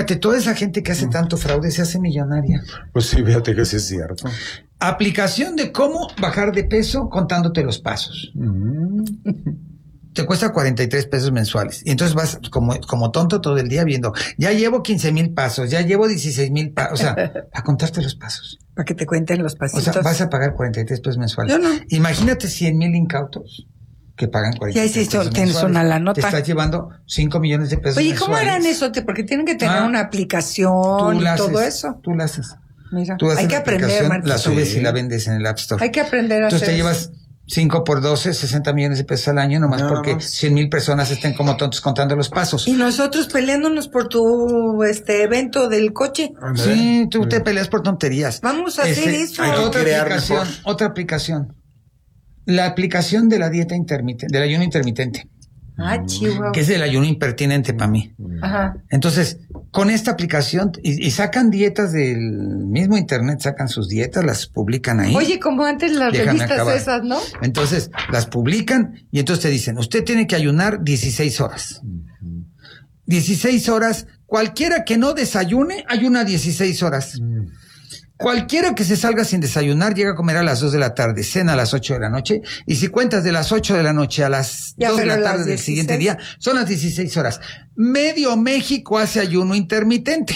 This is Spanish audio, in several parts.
fíjate, toda esa gente que hace tanto fraude se hace millonaria. Pues sí, fíjate que sí es cierto. Aplicación de cómo bajar de peso contándote los pasos. Te cuesta 43 pesos mensuales. Y entonces vas como tonto todo el día viendo, ya llevo 15,000 pasos, ya llevo 16,000 pasos. O sea, a contarte los pasos. Para que te cuenten los pasitos. O sea, vas a pagar 43 pesos mensuales. Yo no. Imagínate 100,000 incautos que pagan 43 pesos mensuales. Tienes una la nota. Te estás llevando 5 millones de pesos Oye, mensuales. ¿cómo harán eso? Porque tienen que tener una aplicación y todo eso. Tú la haces. Mira, tú haces hay que aprender, Martín. La subes y la vendes en el App Store. Hay que aprender a hacer. Entonces te eso. llevas 5 por 12, 60 millones de pesos al año, nomás porque 100,000 personas estén como tontos contando los pasos. Y nosotros peleándonos por tu evento del coche. Sí, tú te peleas por tonterías. Vamos a hacer eso. Hay otra aplicación. La aplicación de la dieta intermitente, del ayuno intermitente. Chihuahua. Que es el ayuno impertinente para mí. Ajá. Entonces, con esta aplicación, y sacan dietas del mismo internet, sacan sus dietas, las publican ahí. Oye, como antes las revistas esas, ¿no? Entonces, las publican y entonces te dicen, usted tiene que ayunar 16 horas. 16 horas, cualquiera que no desayune, ayuna 16 horas. Cualquiera que se salga sin desayunar llega a comer a las 2 de la tarde, cena a las 8 de la noche, y si cuentas de las 8 de la noche a las 2 de la tarde del siguiente día, son las 16 horas. Medio México hace ayuno intermitente.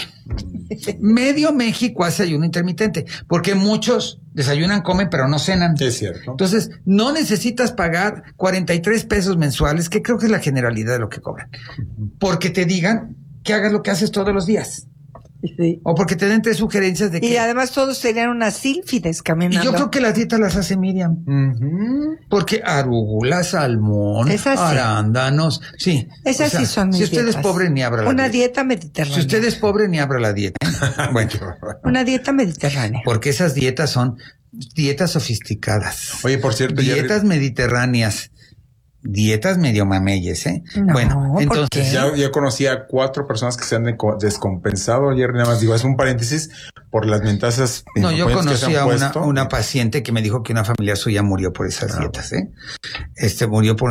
Medio México hace ayuno intermitente, porque muchos desayunan, comen, pero no cenan. Es cierto. Entonces, no necesitas pagar 43 pesos mensuales, que creo que es la generalidad de lo que cobran, porque te digan que hagas lo que haces todos los días. Sí. O porque te den 3 sugerencias de que... Y además todos serían unas sílfides caminando. Y yo creo que las dietas las hace Miriam. Porque arugula, salmón, arándanos, sí. Esas sí son si mis usted dietas. es pobre, ni abra la dieta. Una dieta mediterránea. Si usted es pobre, ni abra la dieta. Bueno. Una dieta mediterránea. Porque esas dietas son dietas sofisticadas. Oye, por cierto... Dietas mediterráneas. Dietas medio mameyes, ¿eh? No, bueno, entonces... Ya conocí a 4 personas que se han descompensado ayer, nada más digo, es un paréntesis, por las mentasas... No, yo conocí a una paciente que me dijo que una familiar suya murió por esas dietas, ¿eh? Murió por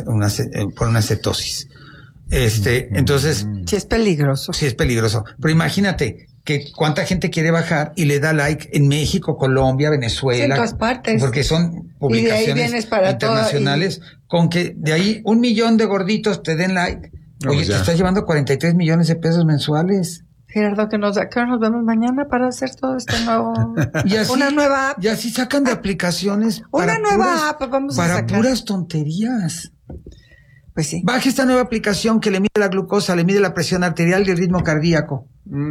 una cetosis. Entonces... Sí es peligroso. Sí es peligroso. Pero imagínate que cuánta gente quiere bajar y le da like en México, Colombia, Venezuela. Sí, en todas partes. Porque son publicaciones internacionales. Con que de ahí 1 millón de gorditos te den like. Oye, te estás llevando 43 millones de pesos mensuales. Gerardo, que nos vemos mañana para hacer todo esto nuevo. Y así, una nueva app. Y así sacan de aplicaciones. Una nueva app vamos a sacar. Para puras tonterías. Pues sí. Baje esta nueva aplicación que le mide la glucosa, le mide la presión arterial y el ritmo cardíaco.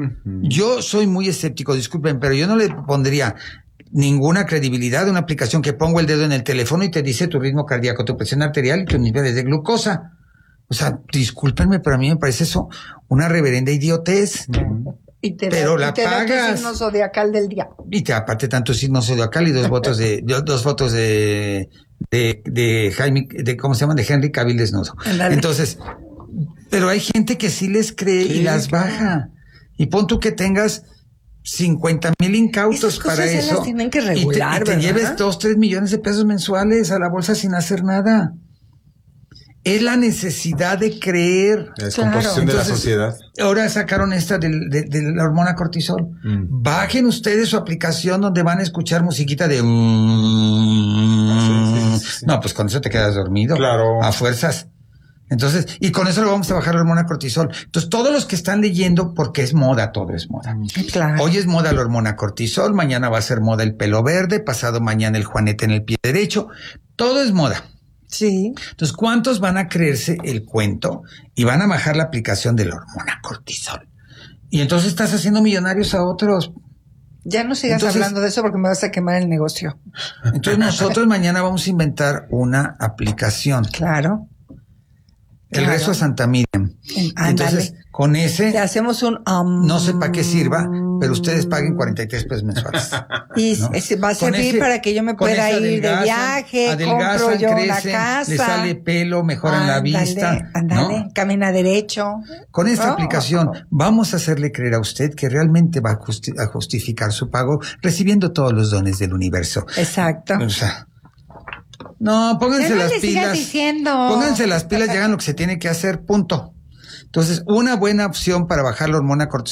Yo soy muy escéptico, disculpen, pero yo no le pondría ninguna credibilidad a una aplicación que pongo el dedo en el teléfono y te dice tu ritmo cardíaco, tu presión arterial y tus niveles de glucosa. O sea, discúlpenme, pero a mí me parece eso una reverenda idiotez. Y te pero da, la pagas. Da tu signo zodiacal del día. Y te aparte tanto signo zodiacal y 2 fotos de Jaime, ¿cómo se llaman? De Henry Cavill desnudo. Entonces, pero hay gente que sí les cree y las baja. Y pon tú que tengas 50,000 incautos para eso. Las tienen que regular, y te lleves 2-3 millones de pesos mensuales a la bolsa sin hacer nada. Es la necesidad de creer. La descomposición de la sociedad. Ahora sacaron esta de la hormona cortisol. Bajen ustedes su aplicación donde van a escuchar musiquita de... Sí. No, pues con eso te quedas dormido. Claro. A fuerzas. Entonces, y con eso le vamos a bajar la hormona cortisol. Entonces, todos los que están leyendo, porque es moda, todo es moda. Claro. Hoy es moda la hormona cortisol, mañana va a ser moda el pelo verde, pasado mañana el juanete en el pie derecho. Todo es moda. Sí. Entonces, ¿cuántos van a creerse el cuento y van a bajar la aplicación de la hormona cortisol? Y entonces estás haciendo millonarios a otros. Ya no sigas hablando de eso porque me vas a quemar el negocio. Entonces nosotros mañana vamos a inventar una aplicación. Claro. El rezo a Santa Miriam. Entonces, con ese... Le hacemos un... no sé para qué sirva, pero ustedes paguen 43 pesos mensuales. Y ¿no? Va a servir para que yo me pueda ir de viaje, compro yo crecen, una casa. Le sale pelo, mejoran la vista. Ándale, ¿no? Camina derecho. Con esta aplicación vamos a hacerle creer a usted que realmente va a justificar su pago recibiendo todos los dones del universo. Exacto. O sea, no, pónganse las pilas. Pónganse las pilas y hagan lo que se tiene que hacer, punto. Entonces, una buena opción para bajar la hormona cortisol